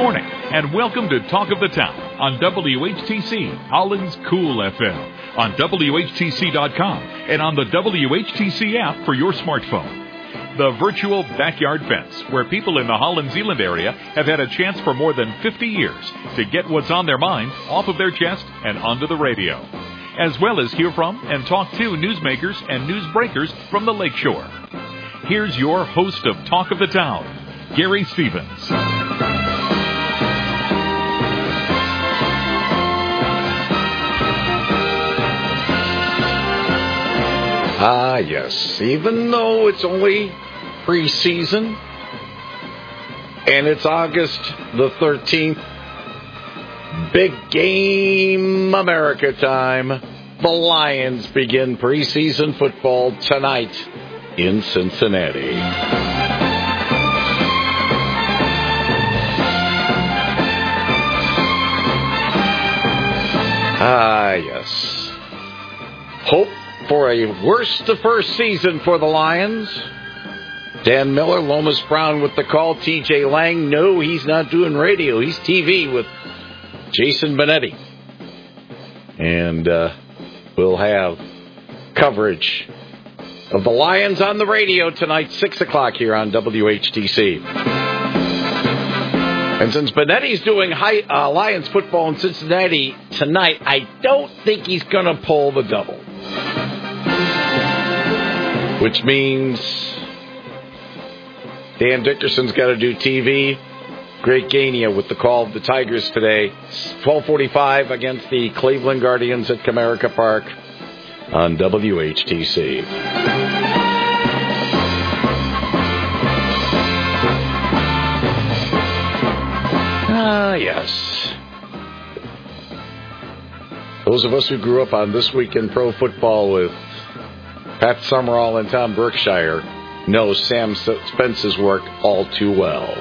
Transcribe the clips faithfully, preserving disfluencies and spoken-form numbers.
morning, and welcome to Talk of the Town on W H T C, Holland's Cool F M, on W H T C dot com, and on the W H T C app for your smartphone. The virtual backyard fence, where people in the Holland Zeeland area have had a chance for more than fifty years to get what's on their mind off of their chest and onto the radio, as well as hear from and talk to newsmakers and news breakers from the lakeshore. Here's your host of Talk of the Town, Gary Stevens. Ah, yes. Even though it's only preseason and it's August the thirteenth, big game America time. The Lions begin preseason football tonight in Cincinnati. Ah, yes. Hope for a worse to first season for the Lions. Dan Miller, Lomas Brown with the call. T J Lang, no, he's not doing radio. He's T V with Jason Benetti. And uh, we'll have coverage of the Lions on the radio tonight, six o'clock here on W H T C. And since Benetti's doing high, uh, Lions football in Cincinnati tonight, I don't think he's going to pull the double. Which means Dan Dickerson's got to do T V. Greg Gania with the call of the Tigers today. twelve forty-five against the Cleveland Guardians at Comerica Park on W H T C. Ah, yes. Those of us who grew up on This Week in Pro Football with Pat Summerall and Tom Berkshire know Sam Spence's work all too well.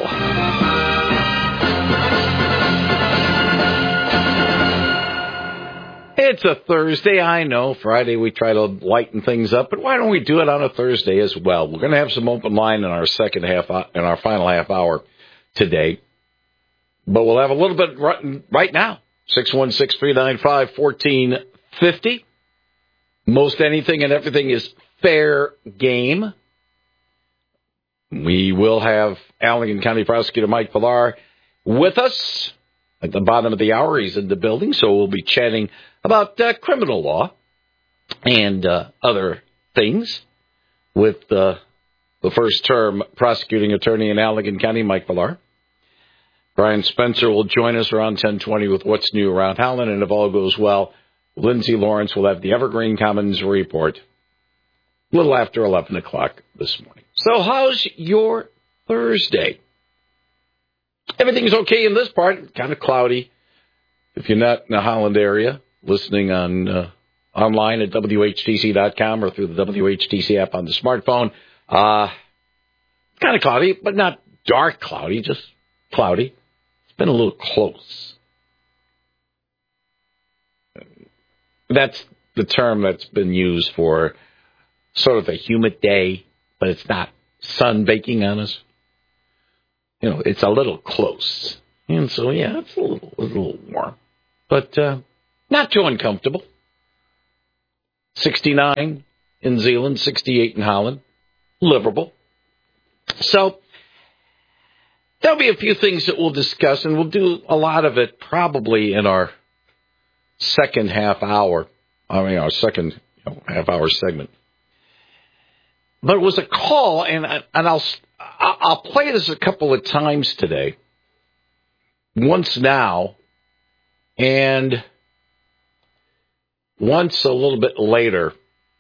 It's a Thursday, I know. Friday we try to lighten things up, but why don't we do it on a Thursday as well? We're going to have some open line in our second half, in our final half hour today, but we'll have a little bit right now. six one six, three nine five, one four five zero. Most anything and everything is fair game. We will have Allegan County Prosecutor Mike Pillar with us at the bottom of the hour. He's in the building, so we'll be chatting about uh, criminal law and uh, other things with uh, the first-term prosecuting attorney in Allegan County, Mike Pillar. Brian Spencer will join us around ten twenty with What's New Around Holland, and if all goes well, Lindsay Lawrence will have the Evergreen Commons report a little after eleven o'clock this morning. So how's your Thursday? Everything's okay in this part. Kind of cloudy. If you're not in the Holland area, listening on uh, online at W H T C dot com or through the W H T C app on the smartphone, uh, kind of cloudy, but not dark cloudy, just cloudy. It's been a little close. That's the term that's been used for sort of a humid day, but it's not sun baking on us. You know, it's a little close. And so, yeah, it's a little, a little warm. But uh, not too uncomfortable. sixty-nine in Zeeland, sixty-eight in Holland. Livable. So there'll be a few things that we'll discuss, and we'll do a lot of it probably in our second half hour, I mean, our second you know, half hour segment. But it was a call, and I, and I'll I'll play this a couple of times today. Once now, and once a little bit later.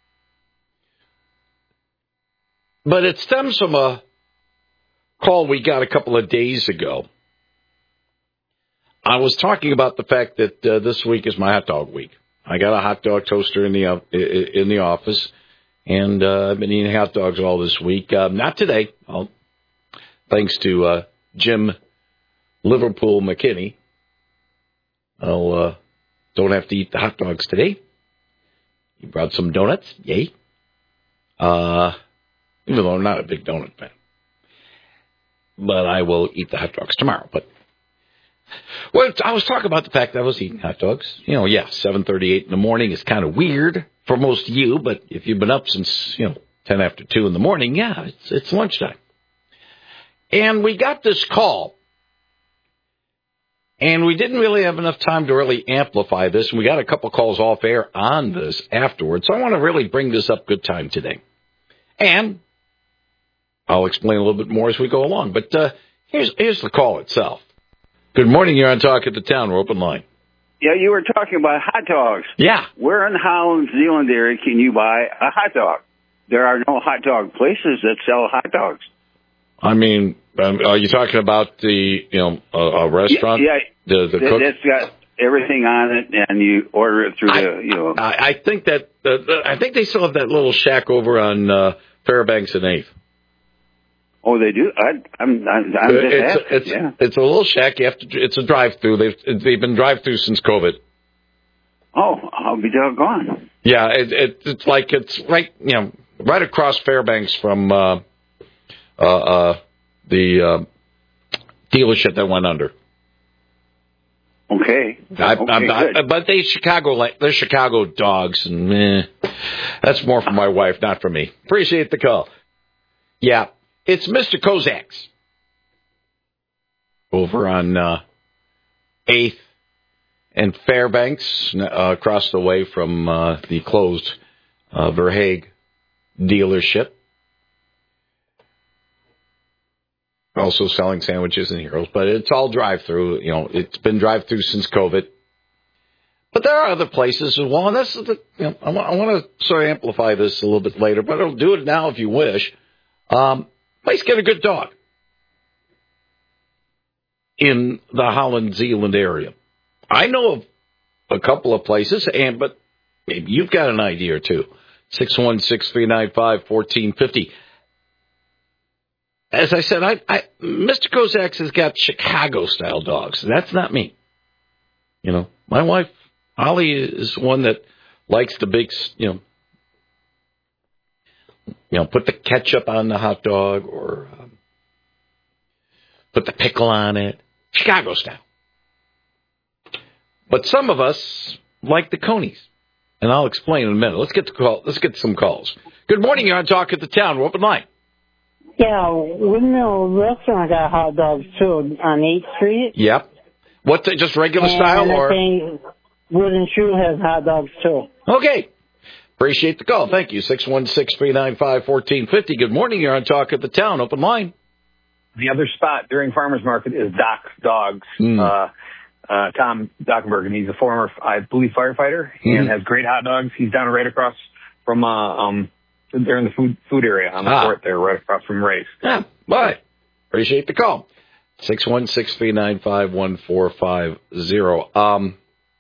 But it stems from a call we got a couple of days ago. I was talking about the fact that uh, this week is my hot dog week. I got a hot dog toaster in the uh, in the office, and uh, I've been eating hot dogs all this week. Uh, not today, I'll, thanks to uh, Jim Liverpool McKinney. I'll uh, don't have to eat the hot dogs today. He brought some donuts, yay. Uh, even though I'm not a big donut fan, but I will eat the hot dogs tomorrow. But Well, I was talking about the fact that I was eating hot dogs. You know, yeah, seven thirty-eight in the morning is kind of weird for most of you, but if you've been up since, you know, ten after two in the morning, yeah, it's, it's lunchtime. And we got this call, and we didn't really have enough time to really amplify this, and we got a couple calls off air on this afterwards, so I want to really bring this up good time today. And I'll explain a little bit more as we go along, but uh, here's, here's the call itself. Good morning, you're on Talk of the Town, we're open line. Yeah, you were talking about hot dogs. Yeah. Where in Holland, Zealand area can you buy a hot dog? There are no hot dog places that sell hot dogs. I mean, um, are you talking about the, you know, a, a restaurant? Yeah, yeah. The, the that, cook? That's got everything on it, and you order it through I, the, you know. I, I think that, uh, I think they still have that little shack over on uh, Fairbanks and eighth. Oh, they do? I, I'm, I'm, I'm just it's, asking, it's, yeah. It's a little shack. You have to, it's a drive-through. They've, they've been drive-through since COVID. Oh, I'll be doggone. Yeah, it, it, it's like it's right, you know, right across Fairbanks from uh, uh, uh, the uh, dealership that went under. Okay. I, okay I'm not, good. but they Chicago, like they're Chicago dogs, and eh, that's more for my wife, not for me. Appreciate the call. Yeah, it's Mister Kozak's over on uh, eighth. And Fairbanks, uh, across the way from uh, the closed uh, Verhaeghe dealership. Also selling sandwiches and heroes, but it's all drive-through. You know, it's been drive-through since COVID. But there are other places as well, and that's the, you know, I want, I want to sort of amplify this a little bit later, but I'll do it now if you wish. Um, place get a good dog in the Holland, Zealand area. I know of a couple of places, and but maybe you've got an idea or two. six one six, three nine five, one four five zero. As I said, I, I Mister Kozak's has got Chicago-style dogs. That's not me. You know, my wife, Holly, is one that likes the big, you know, you know, put the ketchup on the hot dog or um, put the pickle on it. Chicago-style. But some of us like the conies, and I'll explain in a minute. Let's get to call. Let's get some calls. Good morning. You're on Talk at the Town. We're open line. Yeah, Windmill Restaurant got hot dogs too on eighth Street. Yep. What's it? Just regular and style, I or think Wooden Shoe has hot dogs too. Okay. Appreciate the call. Thank you. Six one six three nine five fourteen fifty. Good morning. You're on Talk at the Town. Open line. The other spot during farmers market is Doc's Dogs. Mm. Uh, Uh, Tom Dockenberg, and he's a former, I believe, firefighter, and mm-hmm. has great hot dogs. He's down right across from, uh, um, there in the food food area on the ah. court there, right across from Ray's. Yeah, bye. Appreciate the call. Six one six three nine five one four five zero. Um,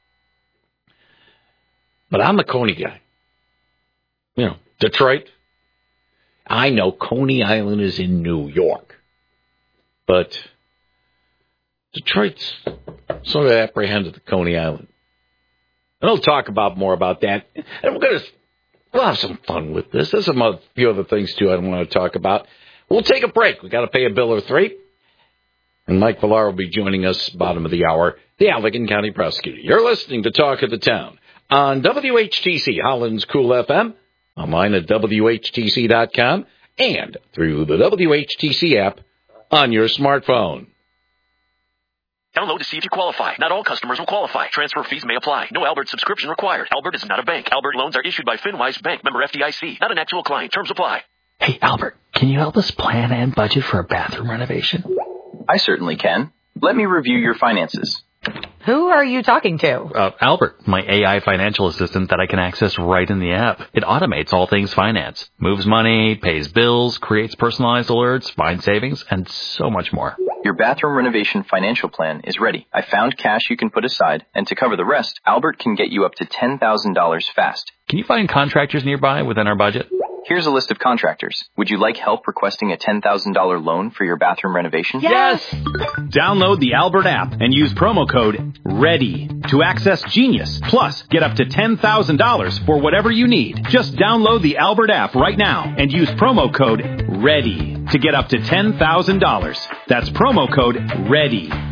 but I'm a Coney guy. You know, Detroit. I know Coney Island is in New York, but Detroit's sort of apprehended the Coney Island. And I'll talk about more about that. And we're going to we'll have some fun with this. There's some other, few other things, too, I want to talk about. We'll take a break. We've got to pay a bill or three. And Mike Villar will be joining us bottom of the hour, the Allegan County Prosecutor. You're listening to Talk of the Town on W H T C, Holland's Cool F M, online at W H T C dot com, and through the W H T C app on your smartphone. Download to see if you qualify. Not all customers will qualify. Transfer fees may apply. No Albert subscription required. Albert is not a bank. Albert loans are issued by FinWise Bank, member F D I C. Not an actual client. Terms apply. Hey, Albert, can you help us plan and budget for a bathroom renovation? I certainly can. Let me review your finances. Who are you talking to? Uh, Albert, my A I financial assistant that I can access right in the app. It automates all things finance, moves money, pays bills, creates personalized alerts, finds savings, and so much more. Your bathroom renovation financial plan is ready. I found cash you can put aside, and to cover the rest, Albert can get you up to ten thousand dollars fast. Can you find contractors nearby within our budget? Here's a list of contractors. Would you like help requesting a ten thousand dollars loan for your bathroom renovation? Yes! Download the Albert app and use promo code READY to access Genius. Plus, get up to ten thousand dollars for whatever you need. Just download the Albert app right now and use promo code READY to get up to ten thousand dollars. That's promo code READY.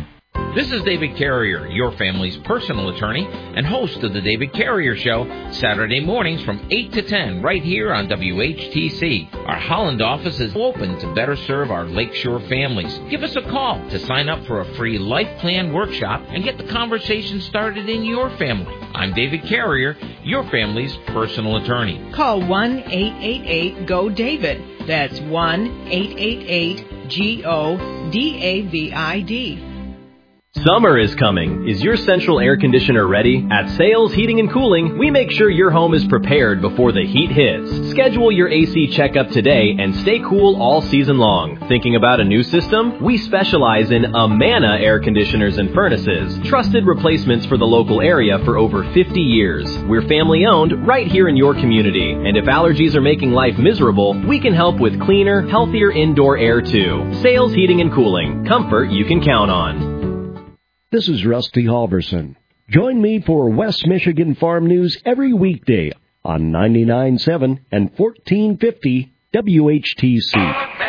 This is David Carrier, your family's personal attorney and host of The David Carrier Show, Saturday mornings from eight to ten right here on W H T C. Our Holland office is open to better serve our Lakeshore families. Give us a call to sign up for a free life plan workshop and get the conversation started in your family. I'm David Carrier, your family's personal attorney. Call one eight eight eight G O David. That's one eight eight eight G O D A V I D. Summer is coming. Is your central air conditioner ready? At Sales Heating and Cooling, we make sure your home is prepared before the heat hits. Schedule your A C checkup today and stay cool all season long. Thinking about a new system? We specialize in Amana air conditioners and furnaces, trusted replacements for the local area for over fifty years. We're family owned right here in your community. And if allergies are making life miserable, we can help with cleaner, healthier indoor air too. Sales Heating and Cooling. Comfort you can count on. This is Rusty Halverson. Join me for West Michigan Farm News every weekday on ninety-nine point seven and fourteen fifty W H T C.